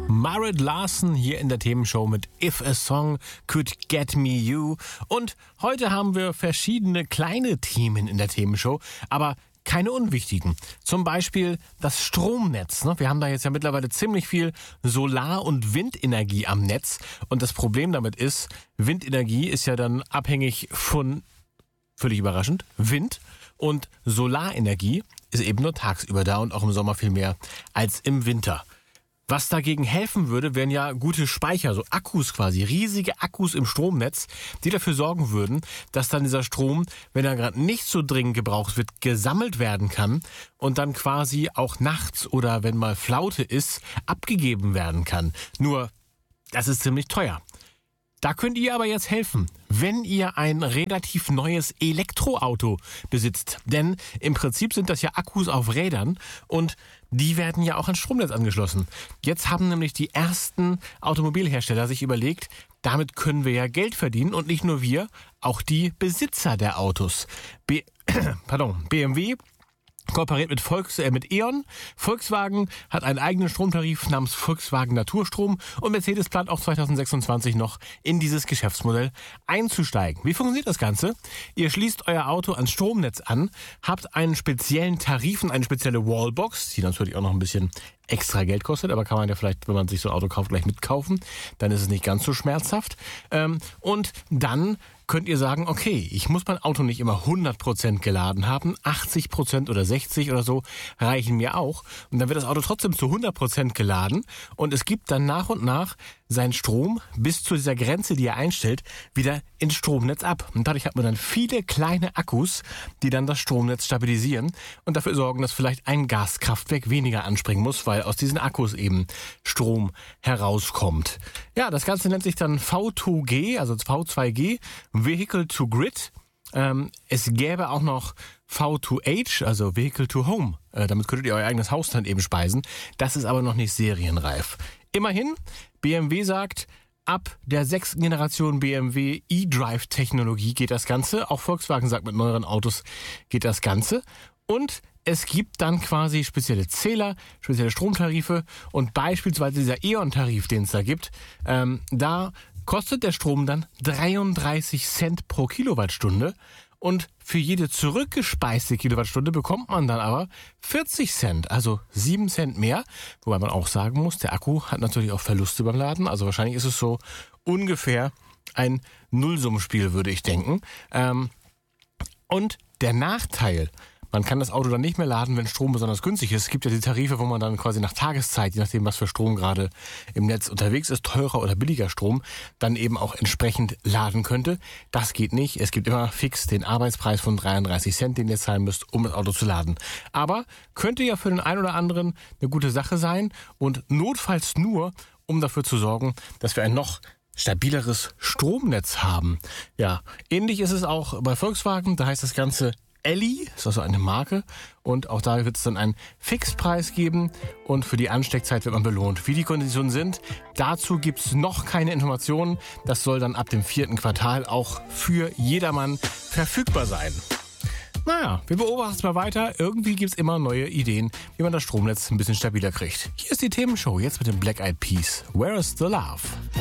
Marit Larson hier in der Themenshow mit If a Song Could Get Me You. Und heute haben wir verschiedene kleine Themen in der Themenshow, aber keine unwichtigen. Zum Beispiel das Stromnetz. Wir haben da jetzt ja mittlerweile ziemlich viel Solar- und Windenergie am Netz. Und das Problem damit ist, Windenergie ist ja dann abhängig von, völlig überraschend, Wind. Und Solarenergie ist eben nur tagsüber da und auch im Sommer viel mehr als im Winter. Was dagegen helfen würde, wären ja gute Speicher, so Akkus quasi, riesige Akkus im Stromnetz, die dafür sorgen würden, dass dann dieser Strom, wenn er gerade nicht so dringend gebraucht wird, gesammelt werden kann und dann quasi auch nachts oder wenn mal Flaute ist, abgegeben werden kann. Nur, das ist ziemlich teuer. Da könnt ihr aber jetzt helfen, wenn ihr ein relativ neues Elektroauto besitzt. Denn im Prinzip sind das ja Akkus auf Rädern und die werden ja auch ans Stromnetz angeschlossen. Jetzt haben nämlich die ersten Automobilhersteller sich überlegt, damit können wir ja Geld verdienen und nicht nur wir, auch die Besitzer der Autos. BMW kooperiert mit E.ON. Volkswagen hat einen eigenen Stromtarif namens Volkswagen Naturstrom und Mercedes plant auch 2026 noch in dieses Geschäftsmodell einzusteigen. Wie funktioniert das Ganze? Ihr schließt euer Auto ans Stromnetz an, habt einen speziellen Tarif und eine spezielle Wallbox, die natürlich auch noch ein bisschen extra Geld kostet, aber kann man ja vielleicht, wenn man sich so ein Auto kauft, gleich mitkaufen. Dann ist es nicht ganz so schmerzhaft. Und dann könnt ihr sagen, okay, ich muss mein Auto nicht immer 100% geladen haben, 80% oder 60% oder so reichen mir auch. Und dann wird das Auto trotzdem zu 100% geladen und es gibt dann nach und nach seinen Strom bis zu dieser Grenze, die er einstellt, wieder ins Stromnetz ab. Und dadurch hat man dann viele kleine Akkus, die dann das Stromnetz stabilisieren und dafür sorgen, dass vielleicht ein Gaskraftwerk weniger anspringen muss, weil aus diesen Akkus eben Strom herauskommt. Ja, das Ganze nennt sich dann V2G, also V2G, Vehicle to Grid. Es gäbe auch noch V2H, also Vehicle to Home. Damit könntet ihr euer eigenes Haus dann eben speisen. Das ist aber noch nicht serienreif. Immerhin, BMW sagt, ab der 6. Generation BMW eDrive-Technologie geht das Ganze. Auch Volkswagen sagt, mit neueren Autos geht das Ganze. Und es gibt dann quasi spezielle Zähler, spezielle Stromtarife und beispielsweise dieser E.ON-Tarif, den es da gibt, da kostet der Strom dann 33 Cent pro Kilowattstunde und für jede zurückgespeiste Kilowattstunde bekommt man dann aber 40 Cent, also 7 Cent mehr, wobei man auch sagen muss, der Akku hat natürlich auch Verluste beim Laden, also wahrscheinlich ist es so ungefähr ein Nullsummenspiel, würde ich denken. Und der Nachteil, man kann das Auto dann nicht mehr laden, wenn Strom besonders günstig ist. Es gibt ja die Tarife, wo man dann quasi nach Tageszeit, je nachdem, was für Strom gerade im Netz unterwegs ist, teurer oder billiger Strom, dann eben auch entsprechend laden könnte. Das geht nicht. Es gibt immer fix den Arbeitspreis von 33 Cent, den ihr zahlen müsst, um das Auto zu laden. Aber könnte ja für den einen oder anderen eine gute Sache sein und notfalls nur, um dafür zu sorgen, dass wir ein noch stabileres Stromnetz haben. Ja, ähnlich ist es auch bei Volkswagen. Da heißt das Ganze Elli, ist also eine Marke und auch da wird es dann einen Fixpreis geben und für die Ansteckzeit wird man belohnt. Wie die Konditionen sind, dazu gibt es noch keine Informationen. Das soll dann ab dem 4. Quartal auch für jedermann verfügbar sein. Naja, wir beobachten es mal weiter. Irgendwie gibt es immer neue Ideen, wie man das Stromnetz ein bisschen stabiler kriegt. Hier ist die Themenshow, jetzt mit den Black Eyed Peas. Where is the Love?